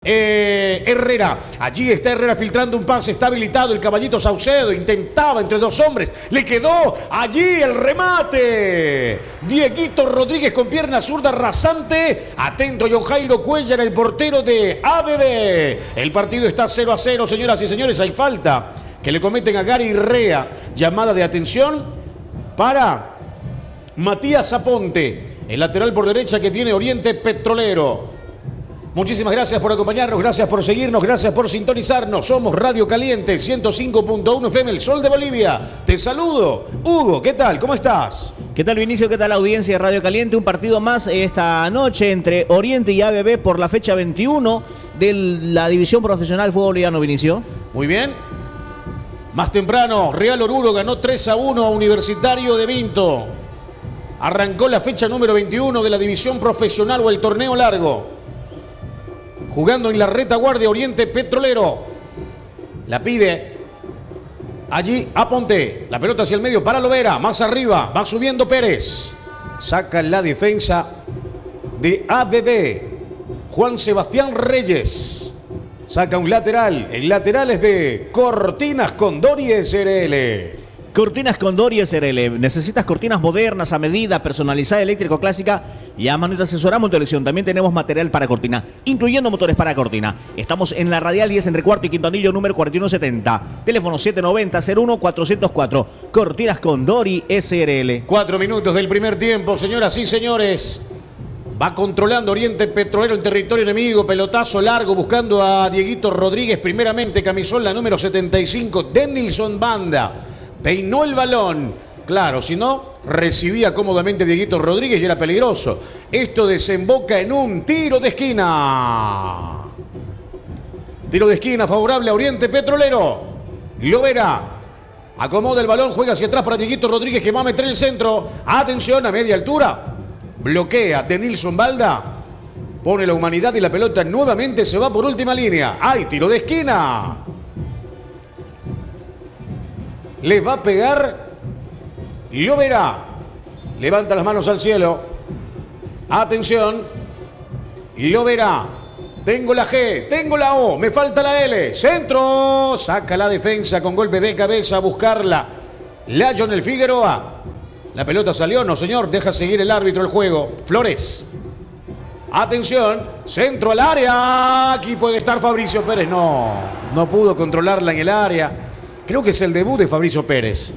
Herrera. Allí está Herrera filtrando un pase, está habilitado el caballito Saucedo, intentaba entre dos hombres, le quedó allí el remate. Dieguito Rodríguez con pierna zurda rasante. Atento John Jairo Cuellar, el portero de ABB. El partido está 0-0, señoras y señores. Hay falta que le cometen a Gary Rea. Llamada de atención para Matías Aponte, el lateral por derecha que tiene Oriente Petrolero. Muchísimas gracias por acompañarnos, gracias por seguirnos, gracias por sintonizarnos. Somos Radio Caliente 105.1 FM, El Sol de Bolivia. Te saludo. Hugo, ¿qué tal? ¿Cómo estás? ¿Qué tal, Vinicio? ¿Qué tal, audiencia de Radio Caliente? Un partido más esta noche entre Oriente y ABB por la fecha 21 de la División Profesional Fútbol Boliviano, Vinicio. Muy bien. Más temprano, Real Oruro ganó 3-1 a Universitario de Vinto. Arrancó la fecha número 21 de la División Profesional o el Torneo Largo. Jugando en la retaguardia Oriente Petrolero. La pide allí Aponte. La pelota hacia el medio para Lovera. Más arriba. Va subiendo Pérez. Saca la defensa de ABB. Juan Sebastián Reyes. Saca un lateral. El lateral es de Cortinas Condori SRL. Cortinas Condori SRL. Necesitas cortinas modernas, a medida, personalizada, eléctrico, clásica. Llámanos y te asesoramos tu elección. También tenemos material para cortina, incluyendo motores para cortina. Estamos en la Radial 10 entre Cuarto y Quinto Anillo, número 4170. Teléfono 790-01-404. Cortinas Condori SRL. 4 minutos del primer tiempo, señoras y señores. Va controlando Oriente Petrolero el territorio enemigo. Pelotazo largo buscando a Dieguito Rodríguez. Primeramente camisola número 75. Denilson Banda. Peinó el balón. Claro, si no, recibía cómodamente Dieguito Rodríguez y era peligroso. Esto desemboca en un tiro de esquina. Tiro de esquina favorable a Oriente Petrolero. Lovera acomoda el balón, juega hacia atrás para Dieguito Rodríguez que va a meter el centro. Atención, a media altura. Bloquea Denilson Balda. Pone la humanidad y la pelota nuevamente se va por última línea. ¡Hay tiro de esquina! Les va a pegar Lovera. Levanta las manos al cielo. Atención. Lovera. Tengo la G, tengo la O, me falta la L. Centro. Saca la defensa con golpe de cabeza a buscarla. Lionel Figueroa. La pelota salió, no señor, deja seguir el árbitro el juego. Flores. Atención, centro al área. Aquí puede estar Fabricio Pérez. No pudo controlarla en el área. Creo que es el debut de Fabricio Pérez.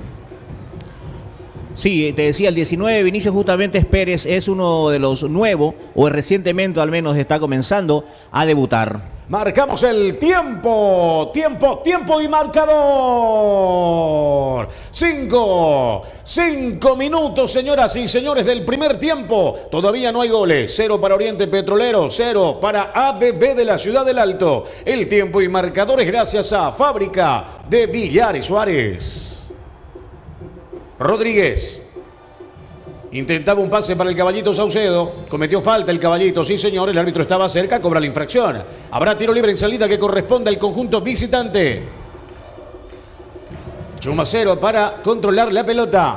Sí, te decía, el 19, Vinicius justamente es Pérez, es uno de los nuevos, o recientemente al menos está comenzando a debutar. Marcamos el tiempo y marcador. 5 minutos, señoras y señores, del primer tiempo. Todavía no hay goles. 0 para Oriente Petrolero, 0 para ABB de la Ciudad del Alto. El tiempo y marcadores gracias a Fábrica de Villares Suárez. Rodríguez intentaba un pase para el caballito Saucedo. Cometió falta el caballito, sí señor. El árbitro estaba cerca, cobra la infracción. Habrá tiro libre en salida que corresponde al conjunto visitante. Chumacero para controlar la pelota.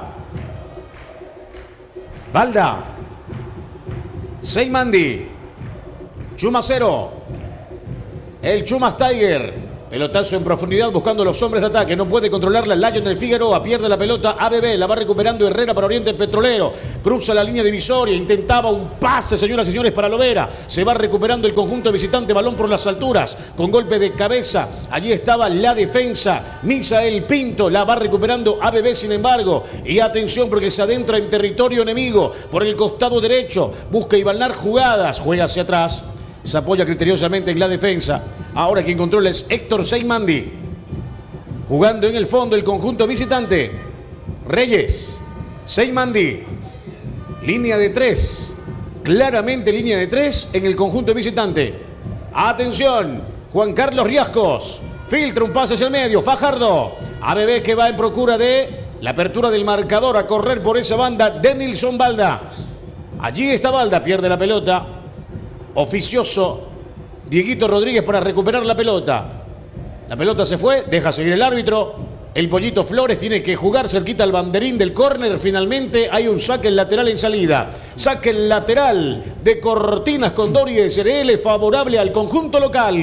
Balda. Seymandi. Chumacero. El Chumas Tiger. Pelotazo en profundidad buscando los hombres de ataque. No puede controlarla Lionel Figueroa. Pierde la pelota ABB. La va recuperando Herrera para Oriente Petrolero. Cruza la línea divisoria. Intentaba un pase, señoras y señores, para Lovera. Se va recuperando el conjunto visitante. Balón por las alturas. Con golpe de cabeza. Allí estaba la defensa. Misael Pinto. La va recuperando ABB, sin embargo. Y atención porque se adentra en territorio enemigo. Por el costado derecho. Busca Ivanar jugadas. Juega hacia atrás. Se apoya criteriosamente en la defensa. Ahora quien controla es Héctor Seymandi. Jugando en el fondo el conjunto visitante. Reyes. Seymandi. Línea de 3. Claramente línea de 3 en el conjunto visitante. Atención. Juan Carlos Riascos. Filtra un pase hacia el medio. Fajardo. ABB que va en procura de la apertura del marcador. A correr por esa banda Denilson Balda. Allí está Balda. Pierde la pelota. Oficioso Dieguito Rodríguez para recuperar la pelota. La pelota se fue, deja seguir el árbitro. El Pollito Flores tiene que jugar cerquita al banderín del córner. Finalmente hay un saque lateral en salida. Saque lateral de Cortinas Condori SRL favorable al conjunto local.